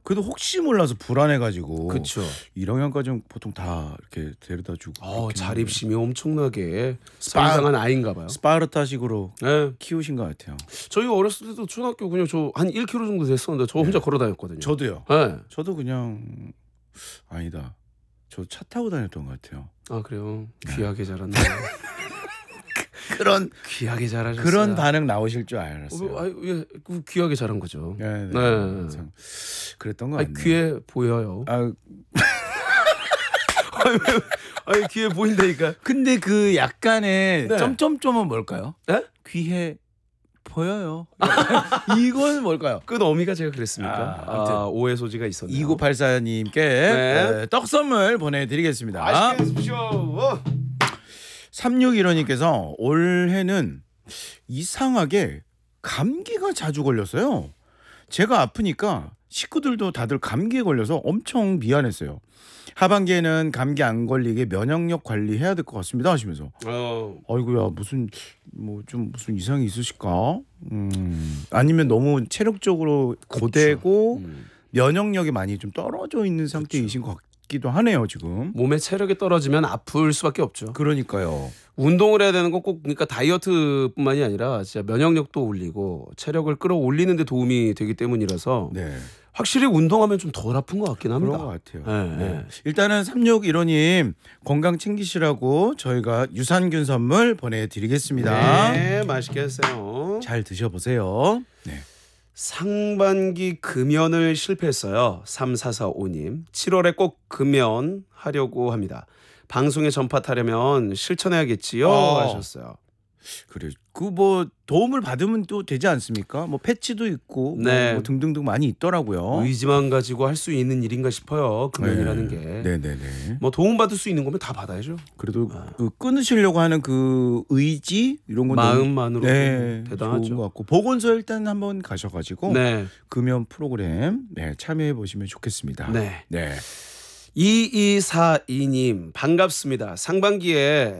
그래도 혹시 몰라서 불안해가지고. 그렇죠. 1학년까지는 보통 다 이렇게 데려다주고. 자립심이 엄청나게 상당한 아이인가봐요. 스파르타식으로 네. 키우신 것 같아요. 저희가 어렸을 때도 초등학교 그냥 저 한 1km 정도 됐었는데 저 혼자 걸어 다녔거든요. 저도요. 네. 저도 그냥 아니다. 저 차 타고 다녔던 것 같아요. 아 그래요. 귀하게 자랐네. 그런 귀하게 자라셨어요. 그런 반응 나오실 줄 알았어요. 예, 귀하게 자란 거죠. 네. 그랬던 것 같네요. 귀해 보여요. 아, 아니 귀해 보인다니까. 근데 그 약간의 네. 점점점은 뭘까요? 네? 귀해 보여요. 이건 뭘까요? 그 어미가 제가 그랬습니까? 아무튼 오해 소지가 있었네요. 2984님께 네. 떡 선물 보내드리겠습니다. 맛있게 드십시오. 3615님께서 올해는 이상하게 감기가 자주 걸렸어요. 제가 아프니까 식구들도 다들 감기에 걸려서 엄청 미안했어요. 하반기에는 감기 안 걸리게 면역력 관리해야 될 것 같습니다 하시면서 아이고야 무슨 무슨 이상이 있으실까? 아니면 너무 체력적으로 고되고 면역력이 많이 좀 떨어져 있는 상태이신 것 같기도 하네요 지금. 몸의 체력이 떨어지면 아플 수밖에 없죠. 그러니까요. 운동을 해야 되는 건 꼭 그러니까 다이어트뿐만이 아니라 진짜 면역력도 올리고 체력을 끌어올리는 데 도움이 되기 때문이라서 네. 확실히 운동하면 좀 덜 아픈 것 같긴 합니다. 그런 것 같아요. 네, 네. 네. 일단은 3615님 건강 챙기시라고 저희가 유산균 선물 보내드리겠습니다. 네, 맛있게 하세요. 잘 드셔보세요. 네. 상반기 금연을 실패했어요. 3445님. 7월에 꼭 금연하려고 합니다. 방송에 전파 타려면 실천해야겠지요 하셨어요. 그래. 그 뭐 도움을 받으면 또 되지 않습니까? 뭐 패치도 있고 네. 뭐 등등등 많이 있더라고요. 의지만 가지고 할 수 있는 일인가 싶어요. 금연이라는 게. 네네네. 뭐 도움 받을 수 있는 거면 다 받아야죠. 그래도 그 끊으시려고 하는 그 의지 이런 건 마음만으로 네, 대단하죠. 좋은 것 같고 보건소 일단 한번 가셔가지고 네. 금연 프로그램 참여해 보시면 좋겠습니다. 네. 네. 2242님 반갑습니다. 상반기에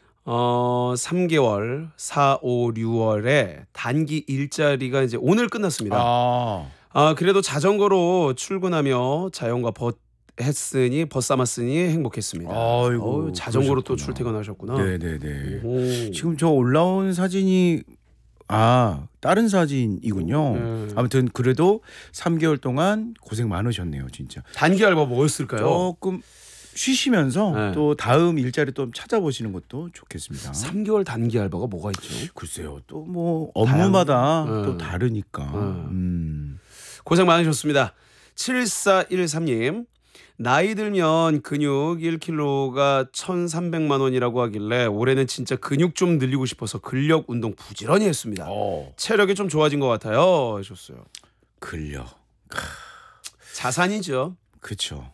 3개월 4, 5, 6월에 단기 일자리가 이제 오늘 끝났습니다. 그래도 자전거로 출근하며 자연과 벗삼았으니 행복했습니다. 아이고, 자전거로 또 그러셨구나. 출퇴근하셨구나. 네네네. 오. 지금 저 올라온 사진이 다른 사진이군요. 아무튼 그래도 3개월 동안 고생 많으셨네요, 진짜. 단기 알바 뭐였을까요? 조금 쉬시면서 또 다음 일자리 또 찾아보시는 것도 좋겠습니다. 3개월 단기 알바가 뭐가 있죠? 글쎄요, 또 뭐 업무마다 또 다양한. 다르니까. 고생 많으셨습니다. 7413님. 나이 들면 근육 1kg가 1,300만 원이라고 하길래 올해는 진짜 근육 좀 늘리고 싶어서 근력 운동 부지런히 했습니다. 체력이 좀 좋아진 것 같아요 하셨어요. 근력. 자산이죠. 그렇죠.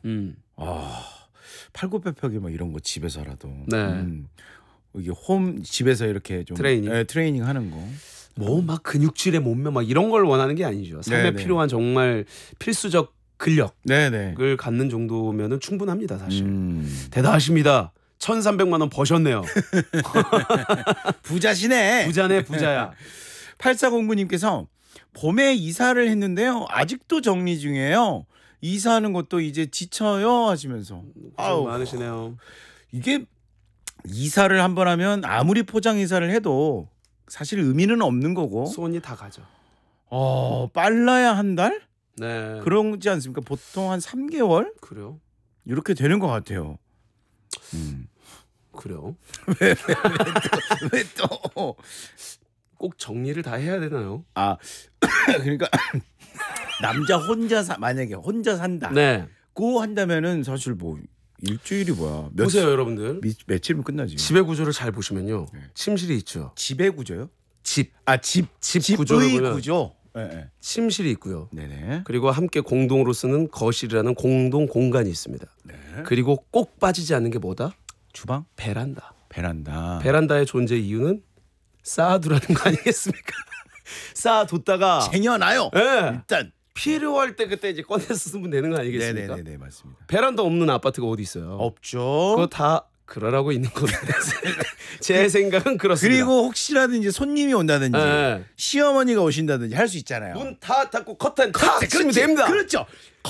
팔굽혀펴기 뭐 이런 거 집에서라도. 네. 이게 집에서 이렇게 좀 트레이닝? 트레이닝 하는 거. 뭐 막 근육질의 몸매 막 이런 걸 원하는 게 아니죠. 삶에 네네. 필요한 정말 필수적 근력을 네네. 갖는 정도면은 충분합니다, 사실. 대단하십니다. 1,300만 원 버셨네요. 부자시네. 부자네, 부자야. 8409님께서 봄에 이사를 했는데요. 아직도 정리 중이에요. 이사하는 것도 이제 지쳐요 하시면서. 고생 많으시네요. 이게 이사를 한번 하면 아무리 포장 이사를 해도 사실 의미는 없는 거고. 손이 다 가죠. 빨라야 한 달? 네. 그러지 않습니까? 보통 한 3개월? 그래요? 이렇게 되는 것 같아요. 그래요? 왜 또? 꼭 정리를 다 해야 되나요? 그러니까 남자 만약에 혼자 산다. 네. 고 한다면은 사실 뭐 일주일이 뭐야? 보세요, 여러분들. 며칠이면 끝나지. 집의 구조를 잘 보시면요. 네. 침실이 있죠. 집의 구조요? 집 집 구조를 집의 보면 구조. 네. 침실이 있고요. 네네. 그리고 함께 공동으로 쓰는 거실이라는 공동 공간이 있습니다. 네. 그리고 꼭 빠지지 않는 게 뭐다? 주방? 베란다. 베란다의 존재 이유는 쌓아두라는 거 아니겠습니까? 쌓아뒀다가 쟁여놔요. 네. 일단 필요할 때 그때 이제 꺼내서 쓰면 되는 거 아니겠습니까? 네네네 맞습니다. 베란다 없는 아파트가 어디 있어요? 없죠. 그거 다 그러라고 있는 겁니다. 제 생각은 그렇습니다. 그리고 혹시라도 이제 손님이 온다든지 네. 시어머니가 오신다든지 할 수 있잖아요. 문 다 닫고 커튼 탁 치면 그렇지. 됩니다. 그렇죠.